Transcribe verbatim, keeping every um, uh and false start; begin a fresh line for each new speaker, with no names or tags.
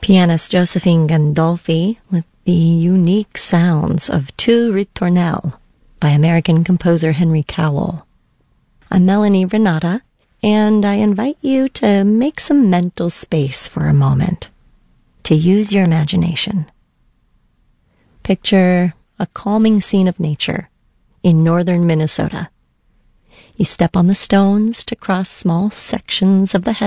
Pianist Josephine Gandolfi with the unique sounds of Tu Ritornell by American composer Henry Cowell. I'm Melanie Renata, and I invite you to make some mental space for a moment, to use your imagination. Picture a calming scene of nature in northern Minnesota. You step on the stones to cross small sections of the